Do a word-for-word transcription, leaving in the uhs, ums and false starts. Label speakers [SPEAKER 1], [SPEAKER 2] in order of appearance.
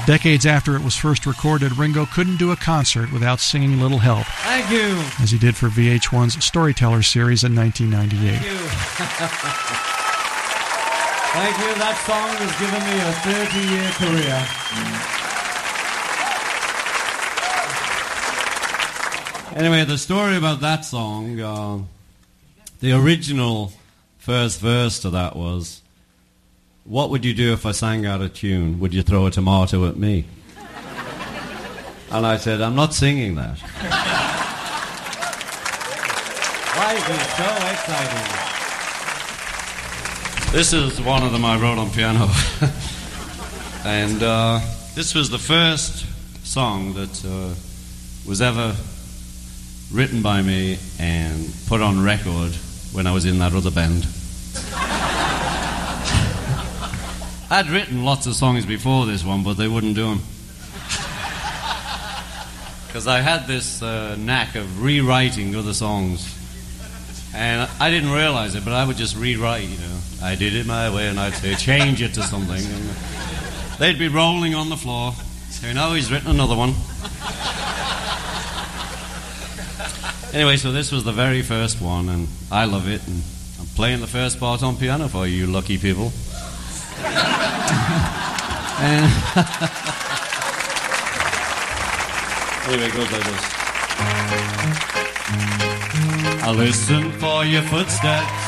[SPEAKER 1] Decades after it was first recorded, Ringo couldn't do a concert without singing Little Help.
[SPEAKER 2] Thank you.
[SPEAKER 1] As he did for V H one's Storyteller series in nineteen ninety-eight.
[SPEAKER 2] Thank you. Thank you. That song has given me a thirty-year career. Anyway, the story about that song, uh, the original first verse to that was, what would you do if I sang out of tune? Would you throw a tomato at me? And I said, I'm not singing that. Life is so exciting. This is one of them I wrote on piano. And uh, this was the first song that uh, was ever written by me and put on record when I was in that other band. I'd written lots of songs before this one, but they wouldn't do them. Because I had this uh, knack of rewriting other songs. And I didn't realize it, but I would just rewrite, you know. I did it my way, and I'd say, change it to something. And they'd be rolling on the floor, saying, oh, he's written another one. Anyway, so this was the very first one, and I love it, and I'm playing the first part on piano for you lucky people. And anyway, it goes like this. I listen for your footsteps